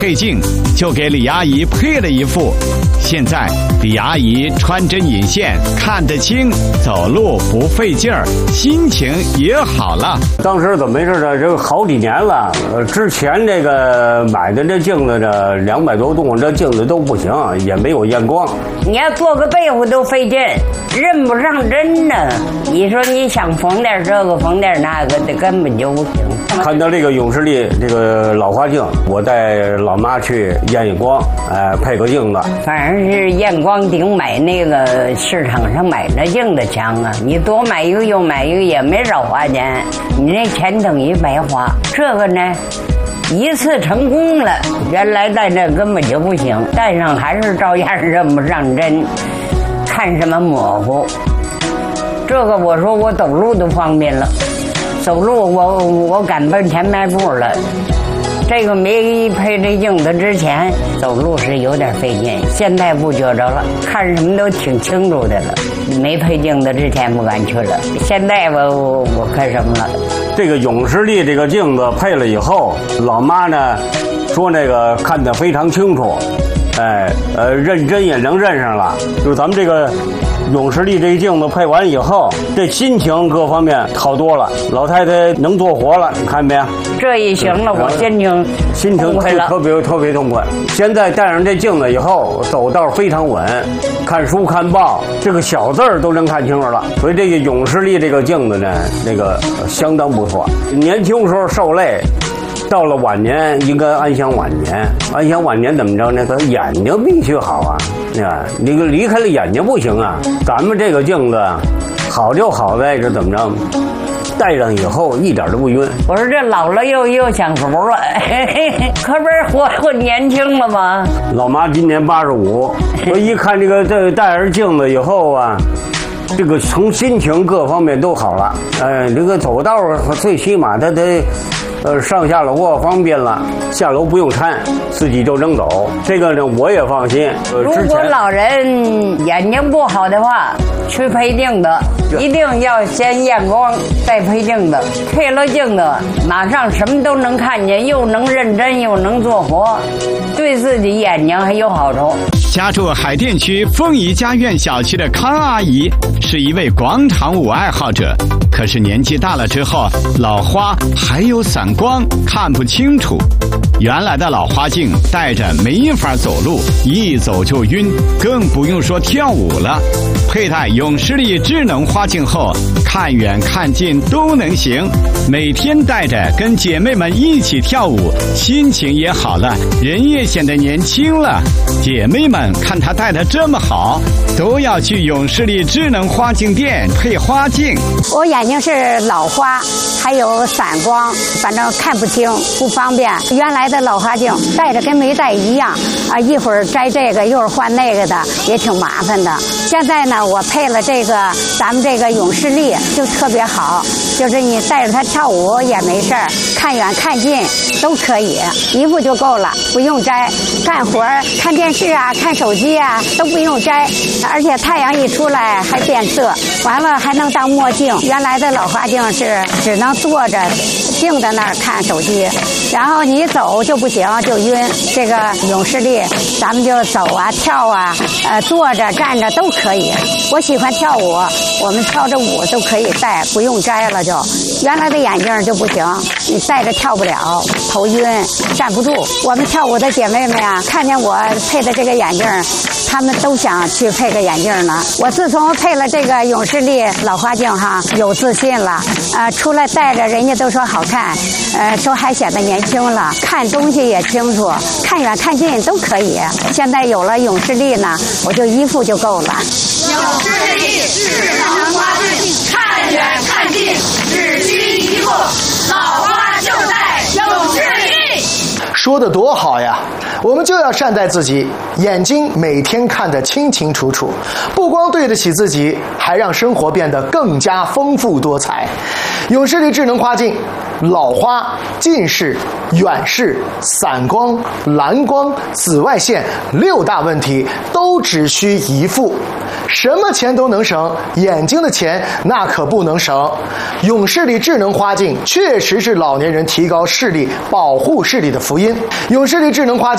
配镜就给李阿姨配了一副，现在李阿姨穿针引线，看得清，走路不费劲儿，心情也好了。 当时怎么回事呢？这个好几年了，之前这个买的这镜子这200多度，这镜子都不行，也没有验光。 你要做个被子都费劲，认不上针呢。你说你想缝点这个缝点那个，这根本就不行。 看到这个永视力这个老花镜，我带老妈去验验光，配个镜子。 反正是验光顶买那个市场上买的镜子强啊！你多买一个又买一个也没少花钱，你那钱等于白花。这个呢，一次成功了，原来戴这根本就不行，戴上还是照样认不上针，看什么模糊。这个我说我走路都方便了，走路我敢奔前迈步了。这个没配这镜子之前走路是有点费劲，现在不觉着了，看什么都挺清楚的了。没配镜子之前不敢去了，现在我看什么了。 这个永视力这个镜子配了以后，老妈呢说那个看得非常清楚，认真也能认上了。就咱们这个永视力这个镜子配完以后，这心情各方面好多了，老太太能做活了，你看没有？ 这一行了，我心情特别痛快。现在戴上这镜子以后，走道非常稳，看书看报，这个小字儿都能看清楚了。所以这个永视力这个镜子呢，那个相当不错。年轻时候受累，到了晚年应该安享晚年。安享晚年怎么着呢？他眼睛必须好啊，你离开了眼睛不行啊。咱们这个镜子好就好在这怎么着？戴上以后一点都不晕。 我说这老了又享福了，可不是活年轻了吗？ 老妈今年85，我一看这个戴上镜子以后啊，这个从心情各方面都好了。这个走道最起码他得上下楼方便了，下楼不用搀，自己就能走。这个呢我也放心。 如果老人眼睛不好的话，去配镜子，一定要先验光再配镜子。配了镜子，马上什么都能看见，又能认真又能做活，对自己眼睛还有好处。 家住海淀区凤仪家苑小区的康阿姨是一位广场舞爱好者，可是年纪大了之后，老花还有散光，看不清楚。原来的老花镜戴着没法走路，一走就晕，更不用说跳舞了。佩戴永视力智能花镜后，看远看近都能行，每天戴着跟姐妹们一起跳舞，心情也好了，人也显得年轻了。姐妹们看她戴得这么好，都要去永视力智能花镜店配花镜。 我眼睛是老花，还有散光，反正看不清，不方便。原来的老花镜戴着跟没戴一样啊，一会儿摘这个，一会儿换那个的，也挺麻烦的。现在呢，我配了这个咱们这个永视力，就特别好，就是你带着它跳舞也没事儿，看远看近都可以，一副就够了，不用摘。干活看电视啊，看手机啊都不用摘，而且太阳一出来还变色，完了还能当墨镜。原来的老花镜是只能坐着静在那儿看手机，然后你走就不行，就晕。这个永视力咱们就走啊跳啊，坐着站着都可以。我喜欢跳舞，我们跳着舞都可以戴，不用摘了就。原来的眼镜就不行，你戴着跳不了，头晕站不住。我们跳舞的姐妹们呀，看见我配的这个眼镜，她们都想去配个眼镜呢。我自从配了这个永视力老花镜哈，有自信了，出来戴着人家都说好看，说还显得年轻了，看东西也清楚，看远看近都可以。现在有了永视力呢，我就一副就够了。 永视力智能花镜，看远看近只需一副，老花就戴永视力。 说得多好呀！我们就要善待自己，眼睛每天看得清清楚楚，不光对得起自己，还让生活变得更加丰富多彩。永视力智能花镜，老花、近视、远视、散光、蓝光、紫外线6大问题都只需一副。什么钱都能省，眼睛的钱那可不能省。永视力智能花镜确实是老年人提高视力、保护视力的福音。永视力智能花镜